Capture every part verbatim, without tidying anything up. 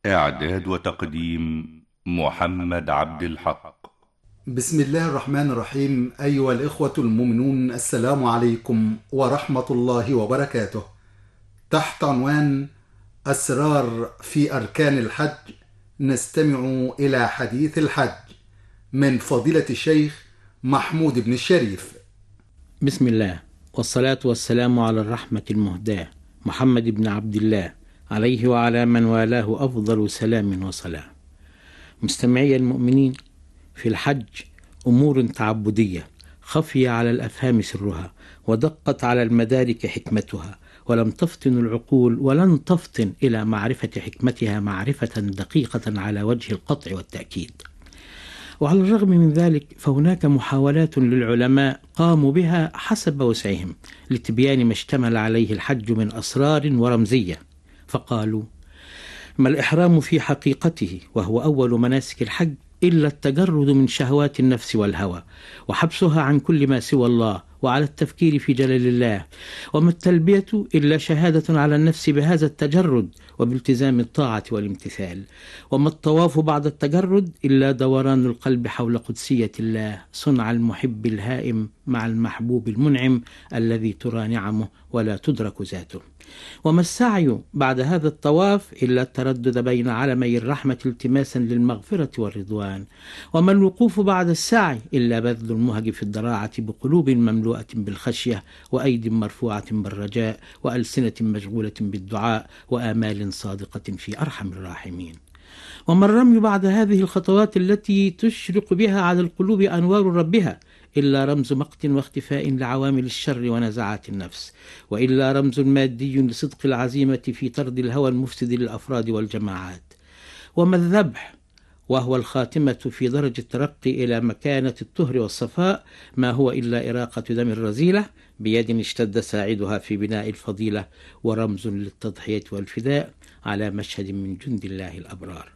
إعداد وتقديم محمد عبد الحق. بسم الله الرحمن الرحيم. أيها الإخوة المؤمنون، السلام عليكم ورحمة الله وبركاته. تحت عنوان أسرار في أركان الحج نستمع إلى حديث الحج من فضيلة الشيخ محمود بن الشريف. بسم الله والصلاة والسلام على الرحمة المهداة محمد بن عبد الله عليه وعلى من والاه أفضل سلام وصلاة. مستمعي المؤمنين، في الحج أمور تعبدية خفي على الأفهام سرها، ودقت على المدارك حكمتها، ولم تفطن العقول ولن تفطن إلى معرفة حكمتها معرفة دقيقة على وجه القطع والتأكيد. وعلى الرغم من ذلك فهناك محاولات للعلماء قاموا بها حسب وسعهم لتبيان ما اشتمل عليه الحج من أسرار ورمزية. فقالوا: ما الإحرام في حقيقته، وهو أول مناسك الحج، إلا التجرد من شهوات النفس والهوى، وحبسها عن كل ما سوى الله، وعلى التفكير في جلال الله. وما التلبية إلا شهادة على النفس بهذا التجرد وبالتزام الطاعة والامتثال. وما الطواف بعد التجرد إلا دوران القلب حول قدسية الله، صنع المحب الهائم مع المحبوب المنعم الذي ترى نعمه ولا تدرك ذاته. وما السعي بعد هذا الطواف إلا التردد بين علمي الرحمة التماسا للمغفرة والرضوان. وما الوقوف بعد السعي إلا بذل المهج في الضراعة بقلوب مملوءة بالخشية، وأيد مرفوعة بالرجاء، وألسنة مشغولة بالدعاء، وآمال صادقة في أرحم الراحمين. وما الرمي بعد هذه الخطوات التي تشرق بها على القلوب أنوار ربها إلا رمز مقت واختفاء لعوامل الشر ونزعات النفس، وإلا رمز مادي لصدق العزيمة في طرد الهوى المفسد للأفراد والجماعات. وما الذبح، وهو الخاتمة في درجة الترقي إلى مكانة الطهر والصفاء، ما هو إلا إراقة دم الرذيلة بيد اشتد ساعدها في بناء الفضيلة، ورمز للتضحية والفداء على مشهد من جند الله الأبرار.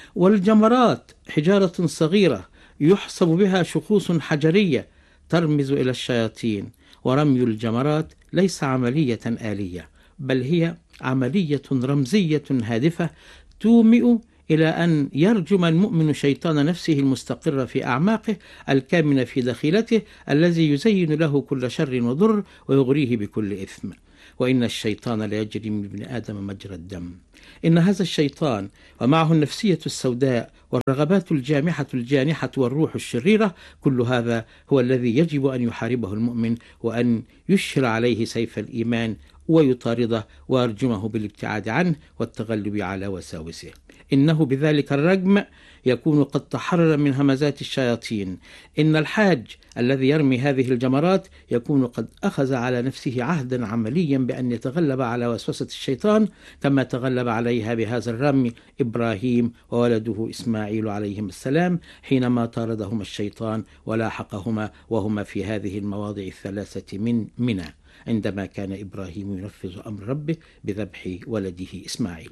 والجمرات حجارة صغيرة يحسب بها شخوص حجرية ترمز إلى الشياطين. ورمي الجمرات ليس عملية آلية، بل هي عملية رمزية هادفة تومئ إلى أن يرجم المؤمن شيطان نفسه المستقر في أعماقه الكامن في داخلته، الذي يزين له كل شر وضر ويغريه بكل إثم. وإن الشيطان ليجري من ابن آدم مجرى الدم. إن هذا الشيطان ومعه النفسية السوداء والرغبات الجامحة الجانحة والروح الشريرة، كل هذا هو الذي يجب أن يحاربه المؤمن، وأن يشهر عليه سيف الإيمان ويطارده ويرجمه بالابتعاد عنه والتغلب على وساوسه. إنه بذلك الرجم يكون قد تحرر من همزات الشياطين. إن الحاج الذي يرمي هذه الجمرات يكون قد أخذ على نفسه عهدا عمليا بأن يتغلب على وسوسة الشيطان، كما تغلب عليها بهذا الرمي إبراهيم وولده إسماعيل عليهم السلام، حينما طاردهما الشيطان ولاحقهما وهما في هذه المواضع الثلاثة من منى، عندما كان إبراهيم ينفذ أمر ربه بذبح ولده إسماعيل.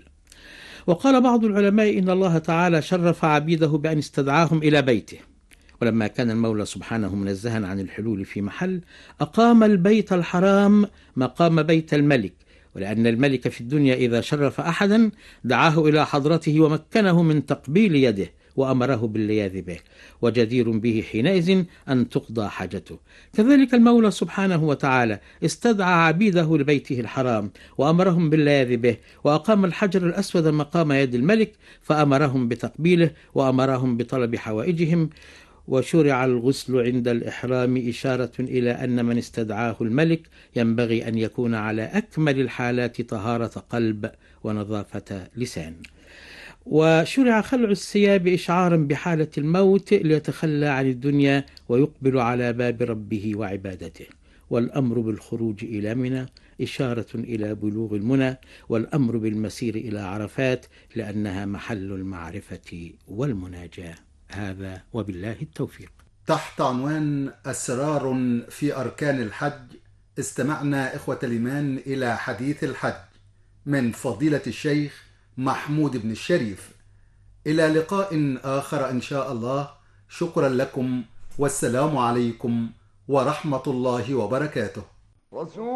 وقال بعض العلماء إن الله تعالى شرف عبيده بأن استدعاهم إلى بيته، ولما كان المولى سبحانه منزها عن الحلول في محل، أقام البيت الحرام مقام بيت الملك، ولأن الملك في الدنيا إذا شرف أحدا دعاه إلى حضرته ومكنه من تقبيل يده وأمره باللياذ به، وجدير به حينئذ أن تقضى حاجته. كذلك المولى سبحانه وتعالى استدعى عبيده لبيته الحرام وأمرهم باللياذ به، وأقام الحجر الأسود مقام يد الملك فأمرهم بتقبيله وأمرهم بطلب حوائجهم. وشرع الغسل عند الإحرام إشارة إلى أن من استدعاه الملك ينبغي أن يكون على أكمل الحالات طهارة قلب ونظافة لسان. وشرع خلع الثياب إشعارا بحالة الموت ليتخلى عن الدنيا ويقبل على باب ربه وعبادته. والأمر بالخروج إلى منى إشارة إلى بلوغ المنى، والأمر بالمسير إلى عرفات لأنها محل المعرفة والمناجاة. هذا وبالله التوفيق. تحت عنوان أسرار في أركان الحج استمعنا إخوة الإيمان إلى حديث الحج من فضيلة الشيخ محمود بن الشريف. إلى لقاء آخر إن شاء الله. شكرا لكم، والسلام عليكم ورحمة الله وبركاته.